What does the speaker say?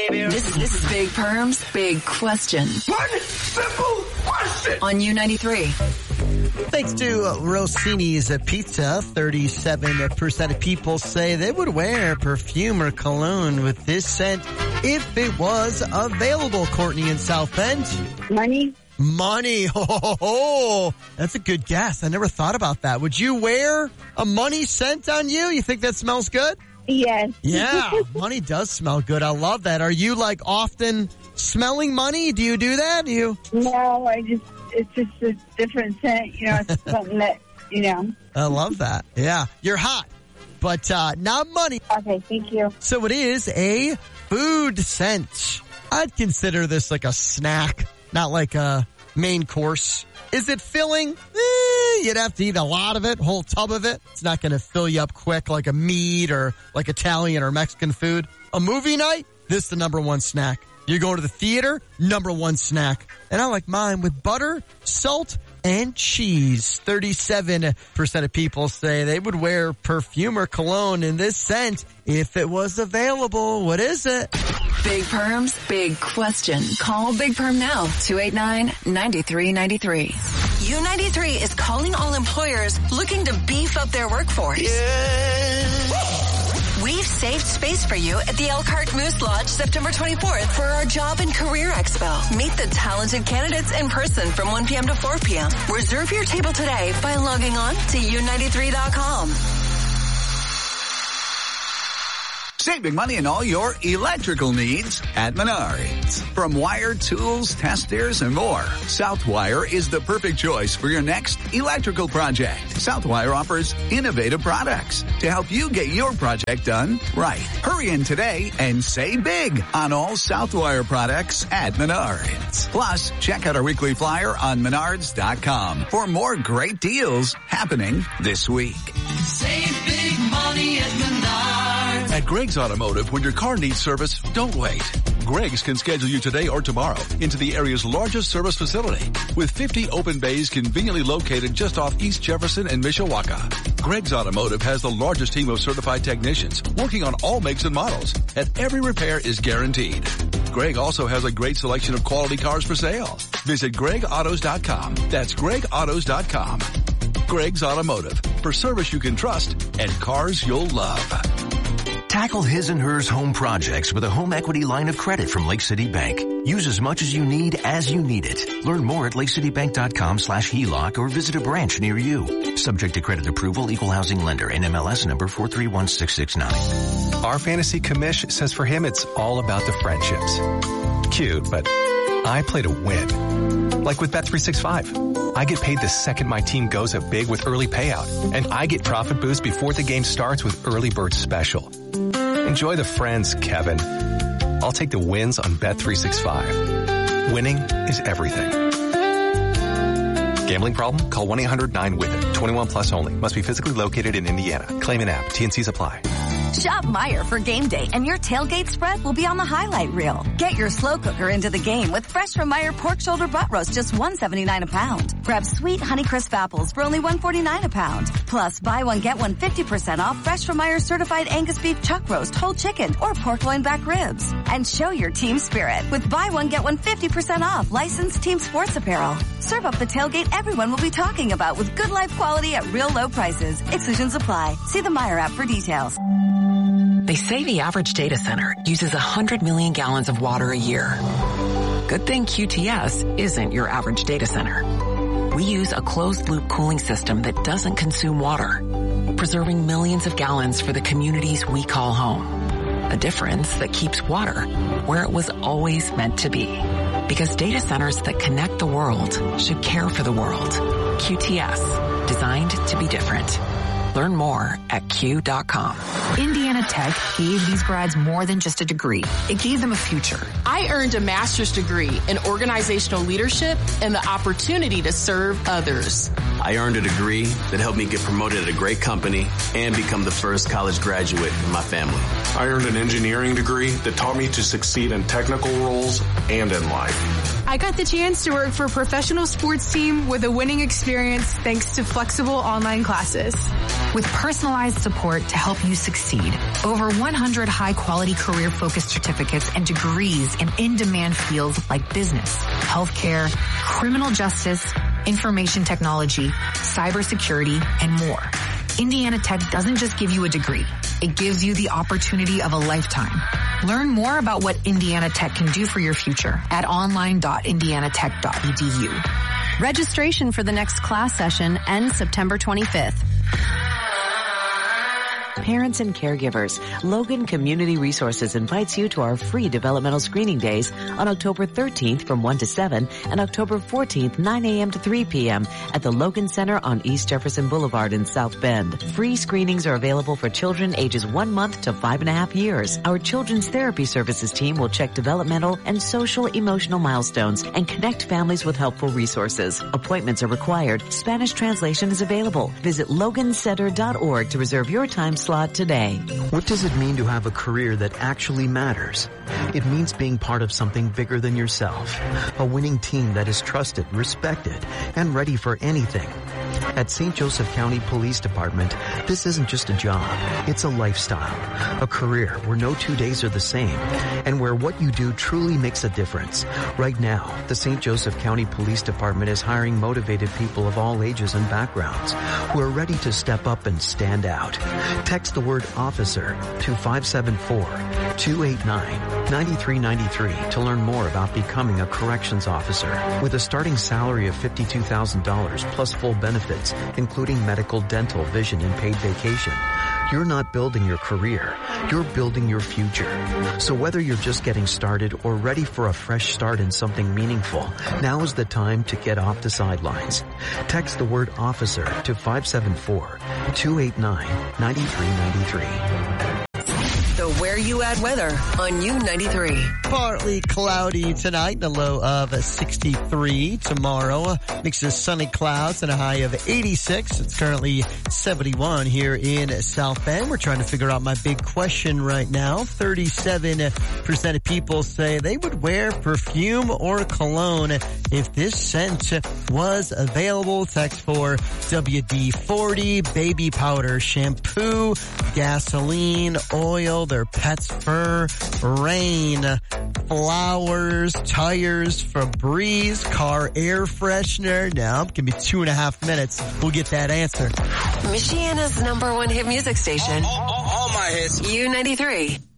baby. This is Big Perm's Big Question. One simple question. On U93. Thanks to Rossini's Pizza, 37% of people say they would wear perfume or cologne with this scent if it was available. Courtney in South Bend. Money. Oh, that's a good guess. I never thought about that. Would you wear a money scent on you? You think that smells good? Yes. Yeah, money does smell good. I love that. Are you often smelling money? Do you do that? No, it's just a different scent, it's something that, I love that. Yeah, you're hot, but not money. Okay, thank you. So it is a food scent. I'd consider this like a snack, not like a main course. Is it filling? You'd have to eat a lot of it, whole tub of it. It's not going to fill you up quick like a meat or like Italian or Mexican food. A movie night? This is the number one snack. You go to the theater? Number one snack. And I like mine with butter, salt, and cheese. 37% of people say they would wear perfume or cologne in this scent if it was available. What is it? Big Perm's Big Question. Call Big Perm now. 289-9393. U93 is calling all employers looking to beef up their workforce. We've saved space for you at the Elkhart Moose Lodge September 24th for our Job and Career Expo. Meet the talented candidates in person from 1 p.m. to 4 p.m. Reserve your table today by logging on to U93.com. Save big money in all your electrical needs at Menards. From wire, tools, testers, and more, Southwire is the perfect choice for your next electrical project. Southwire offers innovative products to help you get your project done right. Hurry in today and save big on all Southwire products at Menards. Plus, check out our weekly flyer on Menards.com for more great deals happening this week. Save big money at Menards. At Greg's Automotive, when your car needs service, don't wait. Greg's can schedule you today or tomorrow into the area's largest service facility with 50 open bays conveniently located just off East Jefferson and Mishawaka. Greg's Automotive has the largest team of certified technicians working on all makes and models, and every repair is guaranteed. Greg also has a great selection of quality cars for sale. Visit GregAutos.com. That's GregAutos.com. Greg's Automotive, for service you can trust and cars you'll love. Tackle his and hers home projects with a home equity line of credit from Lake City Bank. Use as much as you need it. Learn more at lakecitybank.com/HELOC or visit a branch near you. Subject to credit approval, equal housing lender, NMLS number 431669. Our fantasy commish says for him it's all about the friendships. Cute, but I play to win. Like with Bet365. I get paid the second my team goes up big with early payout, and I get profit boost before the game starts with early bird special. Enjoy the friends, Kevin. I'll take the wins on Bet365. Winning is everything. Gambling problem? Call 1-800-9-WITH-IT. 21 plus only. Must be physically located in Indiana. Claim an app. T&Cs apply. Shop Meijer for game day, and your tailgate spread will be on the highlight reel. Get your slow cooker into the game with fresh from Meijer pork shoulder butt roast, just $1.79 a pound. Grab sweet Honeycrisp apples for only $1.49 a pound. Plus, buy one, get one 50% off fresh from Meijer certified Angus beef chuck roast, whole chicken, or pork loin back ribs. And show your team spirit with buy one, get one 50% off licensed team sports apparel. Serve up the tailgate everyone will be talking about with good life quality at real low prices. Exclusions apply. See the Meijer app for details. They say the average data center uses 100 million gallons of water a year. Good thing QTS isn't your average data center. We use a closed-loop cooling system that doesn't consume water, preserving millions of gallons for the communities we call home. A difference that keeps water where it was always meant to be. Because data centers that connect the world should care for the world. QTS, designed to be different. Learn more at Q.com. Indiana Tech gave these grads more than just a degree. It gave them a future. I earned a master's degree in organizational leadership and the opportunity to serve others. I earned a degree that helped me get promoted at a great company and become the first college graduate in my family. I earned an engineering degree that taught me to succeed in technical roles and in life. I got the chance to work for a professional sports team with a winning experience thanks to flexible online classes. With personalized support to help you succeed, over 100 high-quality career-focused certificates and degrees in in-demand fields like business, healthcare, criminal justice, information technology, cybersecurity, and more. Indiana Tech doesn't just give you a degree. It gives you the opportunity of a lifetime. Learn more about what Indiana Tech can do for your future at online.indianatech.edu. Registration for the next class session ends September 25th. Parents and caregivers, Logan Community Resources invites you to our free developmental screening days on October 13th from 1 to 7 and October 14th, 9 a.m. to 3 p.m. at the Logan Center on East Jefferson Boulevard in South Bend. Free screenings are available for children ages 1 month to 5.5 years. Our Children's Therapy Services team will check developmental and social emotional milestones and connect families with helpful resources. Appointments are required. Spanish translation is available. Visit logancenter.org to reserve your time slot today. What does it mean to have a career that actually matters? It means being part of something bigger than yourself. A winning team that is trusted, respected, and ready for anything. At St. Joseph County Police Department, this isn't just a job. It's a lifestyle. A career where no 2 days are the same and where what you do truly makes a difference. Right now, the St. Joseph County Police Department is hiring motivated people of all ages and backgrounds who are ready to step up and stand out. Text the word officer to 574-289-9393 to learn more about becoming a corrections officer. With a starting salary of $52,000 plus full benefits, including medical, dental, vision, and paid vacation. You're not building your career, you're building your future. So whether you're just getting started or ready for a fresh start in something meaningful, now is the time to get off the sidelines. Text the word officer to 574-289-9393. The Where You At weather on U93. Partly cloudy tonight and a low of 63. Tomorrow, mix of sunny clouds and a high of 86. It's currently 71 here in South Bend. We're trying to figure out my big question right now. 37% of people say they would wear perfume or cologne if this scent was available. Text for WD-40, baby powder, shampoo, gasoline, oil, their pet's fur, rain, flowers, tires, Febreze, car air freshener. Now, give me 2.5 minutes. We'll get that answer. Michiana's #1 hit music station. All my hits. U93.